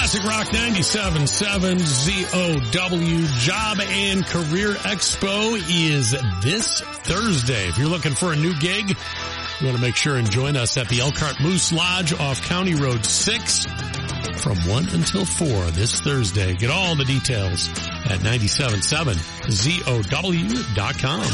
Classic Rock 97.7 ZOW. Job and Career Expo is this Thursday. If you're looking for a new gig, you want to make sure and join us at the Elkhart Moose Lodge off County Road 6 from 1 until 4 this Thursday. Get all the details at 97.7ZOW.com.